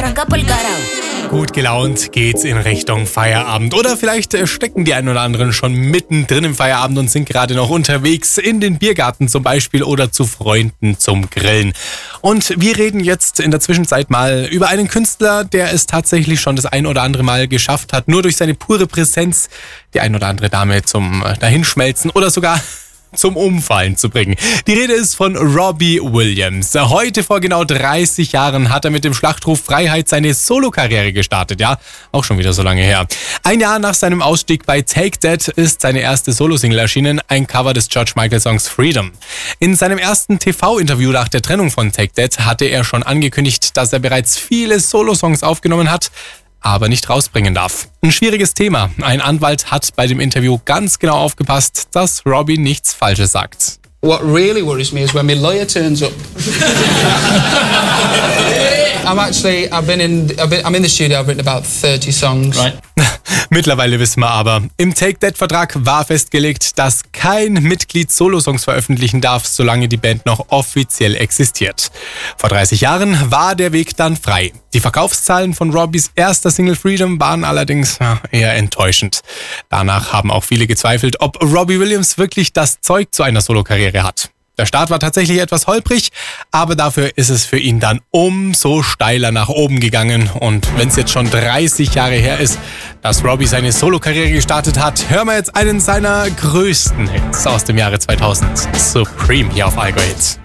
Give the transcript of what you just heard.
arranca pa'l carajo. Gut gelaunt geht's in Richtung Feierabend. Oder vielleicht stecken die einen oder anderen schon mittendrin im Feierabend und sind gerade noch unterwegs in den Biergarten zum Beispiel oder zu Freunden zum Grillen. Und wir reden jetzt in der Zwischenzeit mal über einen Künstler, der es tatsächlich schon das ein oder andere Mal geschafft hat, nur durch seine pure Präsenz die ein oder andere Dame zum Dahinschmelzen oder sogar zum Umfallen zu bringen. Die Rede ist von Robbie Williams. Heute vor genau 30 Jahren hat er mit dem Schlachtruf Freiheit seine Solokarriere gestartet. Ja, auch schon wieder so lange her. Ein Jahr nach seinem Ausstieg bei Take That ist seine erste Solosingle erschienen, ein Cover des George Michael Songs Freedom. In seinem ersten TV-Interview nach der Trennung von Take That hatte er schon angekündigt, dass er bereits viele Solosongs aufgenommen hat, aber nicht rausbringen darf. Ein schwieriges Thema. Ein Anwalt hat bei dem Interview ganz genau aufgepasst, dass Robbie nichts Falsches sagt. What really worries me is when my lawyer turns up. I'm in the studio, I've written about 30 songs. Right. Mittlerweile wissen wir aber, im Take-That-Vertrag war festgelegt, dass kein Mitglied Solosongs veröffentlichen darf, solange die Band noch offiziell existiert. Vor 30 Jahren war der Weg dann frei. Die Verkaufszahlen von Robbies erster Single Freedom waren allerdings eher enttäuschend. Danach haben auch viele gezweifelt, ob Robbie Williams wirklich das Zeug zu einer Solokarriere hat. Der Start war tatsächlich etwas holprig, aber dafür ist es für ihn dann umso steiler nach oben gegangen. Und wenn es jetzt schon 30 Jahre her ist, dass Robbie seine Solokarriere gestartet hat, hören wir jetzt einen seiner größten Hits aus dem Jahre 2000. Supreme hier auf Allgäu Hits.